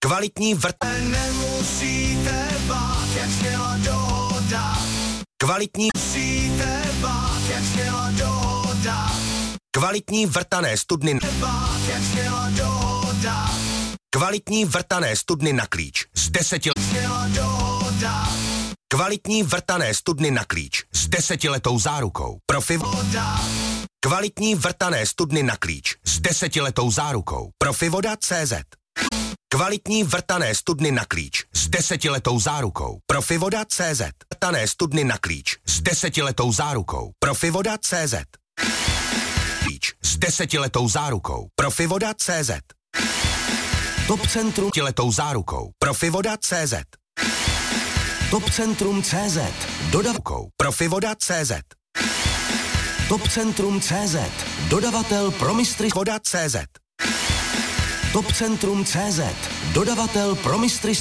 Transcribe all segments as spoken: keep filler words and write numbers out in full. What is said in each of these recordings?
Kvalitní vrt... Nemusíte bát, jak sněla dohoda. Kvalitní... Musíte bát, jak sněla dohoda. Kvalitní vrtané studny... Bát, jak sněla dohoda. Kvalitní vrtané studny na klíč z deseti... Sněla dohoda. Kvalitní vrtané studny na klíč s desetiletou zárukou. Profi... Voda. Kvalitní vrtané studny na klíč s desetiletou zárukou. Profivoda tečka cé zet. Kvalitní vrtané studny na klíč s desetiletou zárukou. Profivoda tečka cé zet. Vrtané studny na klíč s desetiletou zárukou. Profivoda tečka cé zet. Klíč s desetiletou zárukou. Profivoda tečka cé zet. Top Centrum desetiletou zárukou. Profivoda tečka cé zet. Top Centrum tečka cé zet. Dodavkou. Profivoda tečka cé zet. Top Centrum tečka cé zet. Dodavatel pro mistry voda tečka cé zet. Top Centrum tečka cé zet. Dodavatel pro mistry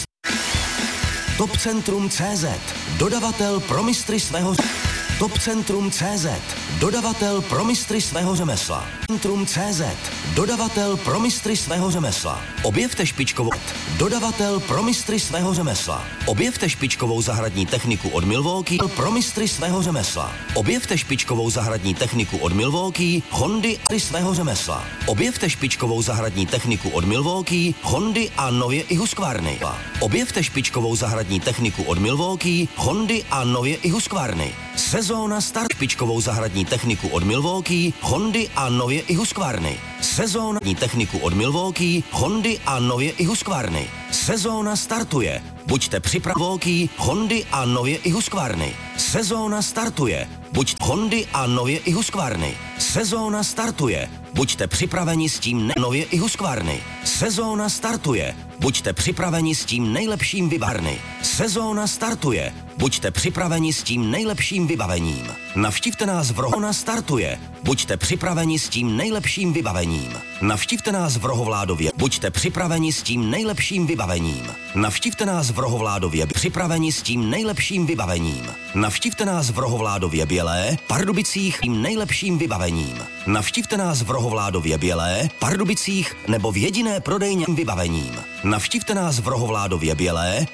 Top Centrum tečka cé zet. Dodavatel pro mistry svého Top Centrum tečka cé zet. Dodavatel pro mistry svého řemesla. Centrum tečka cé zet. Dodavatel pro mistry svého řemesla. Objevte špičkovou Dodavatel pro mistry svého řemesla. Objevte špičkovou zahradní techniku od Milwaukee pro mistry svého řemesla. Objevte špičkovou zahradní techniku od Milwaukee, Hondy a svého řemesla. Objevte špičkovou zahradní techniku od Milwaukee, Hondy a nově i Husqvarny. Objevte špičkovou zahradní techniku od Milwaukee, Hondy a nově i Husqvarny. Sezóna start špičkovou zahradní techniku od Milwaukee, Hondy a nově i Husqvarny. Sezóna techniku od Milwaukee, Hondy a nově i Husqvarny. Sezóna startuje. Buďte připraveni, Hondy a nově i Husqvarny. Sezóna startuje. Buď Hondy a nově i Husqvarny. Sezóna startuje. Buďte připraveni s tím ne- nově i Husqvarny. Sezóna startuje. Buďte připraveni s tím nejlepším vybarny. Sezóna startuje. Buďte připraveni s tím nejlepším vybavením. Navštivte nás v Rohovládově. Startuje. Buďte připraveni s tím nejlepším vybavením. Navštivte nás v Rohovládově. Buďte připraveni s tím nejlepším vybavením. Navštivte nás v Rohovládově. Připraveni s tím nejlepším vybavením. Navštivte nás v Rohovládově Bělé, Pardubicích tím nejlepším vybavením. Navštivte nás v Rohovládově Bělé, Pardubicích nebo v jediné prodejně vybavením. Navštivte nás v Rohovládově Bělé,